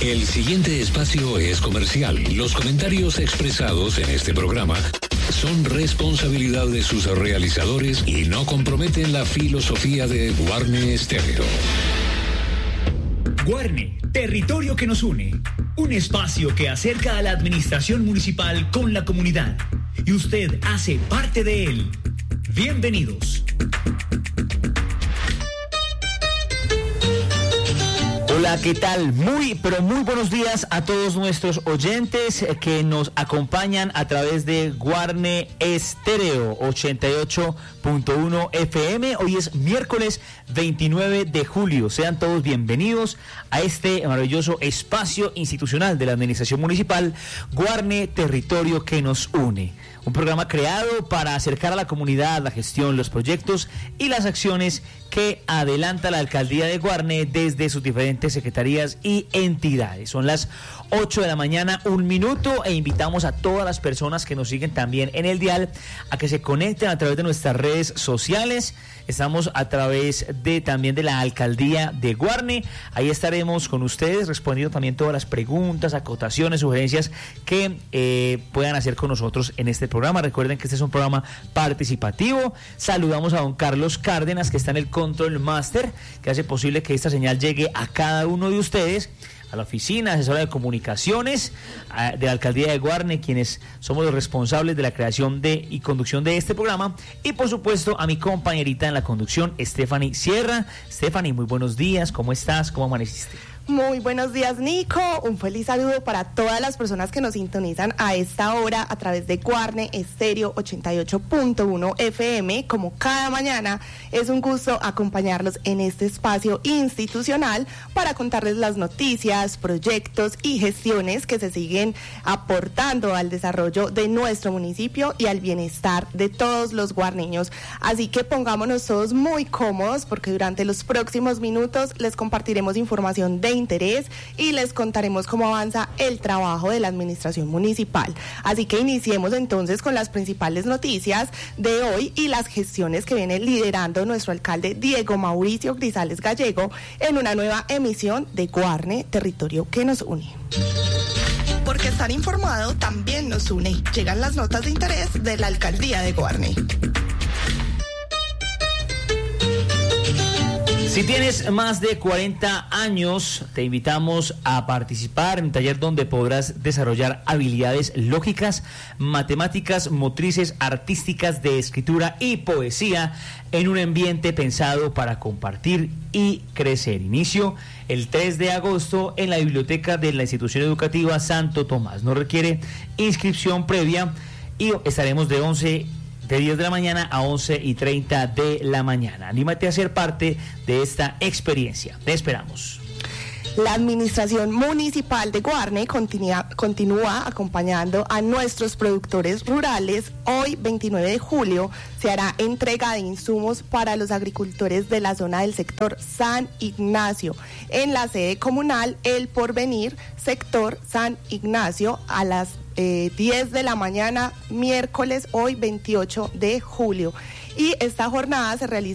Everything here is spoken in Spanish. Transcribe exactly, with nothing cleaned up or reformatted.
El siguiente espacio es comercial. Los comentarios expresados en este programa son responsabilidad de sus realizadores y no comprometen la filosofía de Guarne Stereo. Guarne, territorio que nos une. Un espacio que acerca a la administración municipal con la comunidad. Y usted hace parte de él. Bienvenidos. Hola, ¿qué tal? Muy, pero muy buenos días a todos nuestros oyentes que nos acompañan a través de Guarne Stereo ochenta y ocho punto uno F M. Hoy es miércoles veintinueve de julio. Sean todos bienvenidos a este maravilloso espacio institucional de la Administración Municipal, Guarne, territorio que nos une. Un programa creado para acercar a la comunidad la gestión, los proyectos y las acciones que adelanta la Alcaldía de Guarne desde sus diferentes secretarías y entidades. Son las ocho de la mañana, un minuto, e invitamos a todas las personas que nos siguen también en el dial a que se conecten a través de nuestras redes sociales. Estamos a través de también de la Alcaldía de Guarne. Ahí estaremos con ustedes respondiendo también todas las preguntas, acotaciones, sugerencias que eh, puedan hacer con nosotros en este programa. Recuerden que este es un programa participativo. Saludamos a don Carlos Cárdenas, que está en el Control Master, que hace posible que esta señal llegue a cada uno de ustedes, a la oficina asesora de comunicaciones de la Alcaldía de Guarne, quienes somos los responsables de la creación de y conducción de este programa, y por supuesto a mi compañerita en la conducción, Stephanie Sierra. Stephanie, muy buenos días, ¿cómo estás? ¿Cómo amaneciste? Muy buenos días, Nico. Un feliz saludo para todas las personas que nos sintonizan a esta hora a través de Guarne Stereo ochenta y ocho punto uno F M. Como cada mañana, es un gusto acompañarlos en este espacio institucional para contarles las noticias, proyectos y gestiones que se siguen aportando al desarrollo de nuestro municipio y al bienestar de todos los guarneños. Así que pongámonos todos muy cómodos, porque durante los próximos minutos les compartiremos información de interés y les contaremos cómo avanza el trabajo de la administración municipal. Así que iniciemos entonces con las principales noticias de hoy y las gestiones que viene liderando nuestro alcalde Diego Mauricio Grisales Gallego en una nueva emisión de Guarne, territorio que nos une. Porque estar informado también nos une. Llegan las notas de interés de la alcaldía de Guarne. Si tienes más de cuarenta años, te invitamos a participar en un taller donde podrás desarrollar habilidades lógicas, matemáticas, motrices, artísticas, de escritura y poesía en un ambiente pensado para compartir y crecer. Inicio el tres de agosto en la biblioteca de la institución educativa Santo Tomás. No requiere inscripción previa y estaremos de once de diez de la mañana a once y treinta de la mañana. Anímate a ser parte de esta experiencia. Te esperamos. La Administración Municipal de Guarne continúa, continúa acompañando a nuestros productores rurales. Hoy, veintinueve de julio, se hará entrega de insumos para los agricultores de la zona del sector San Ignacio en la sede comunal El Porvenir, sector San Ignacio, a las eh, diez de la mañana, miércoles, hoy veintiocho de julio. Y esta jornada se realiza